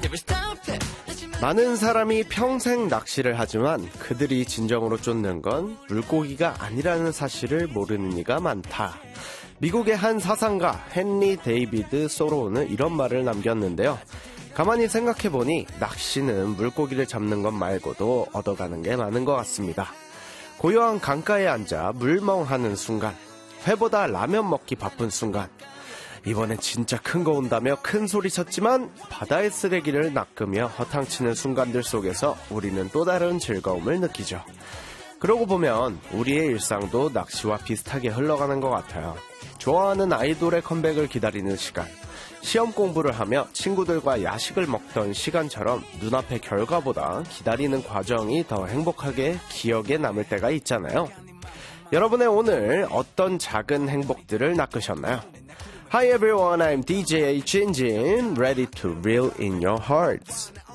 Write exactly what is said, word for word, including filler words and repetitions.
많은 사람이 평생 낚시를 하지만 그들이 진정으로 쫓는 건 물고기가 아니라는 사실을 모르는 이가 많다. 미국의 한 사상가 헨리 데이비드 소로우는 이런 말을 남겼는데요. 가만히 생각해보니 낚시는 물고기를 잡는 것 말고도 얻어가는 게 많은 것 같습니다. 고요한 강가에 앉아 물멍하는 순간, 회보다 라면 먹기 바쁜 순간, 이번엔 진짜 큰 거 온다며 큰 소리 쳤지만 바다의 쓰레기를 낚으며 허탕치는 순간들 속에서 우리는 또 다른 즐거움을 느끼죠. 그러고 보면 우리의 일상도 낚시와 비슷하게 흘러가는 것 같아요. 좋아하는 아이돌의 컴백을 기다리는 시간, 시험 공부를 하며 친구들과 야식을 먹던 시간처럼 눈앞의 결과보다 기다리는 과정이 더 행복하게 기억에 남을 때가 있잖아요. 여러분의 오늘 어떤 작은 행복들을 낚으셨나요? Hi everyone, I'm 디제이 Jinjin, ready to reel in your hearts.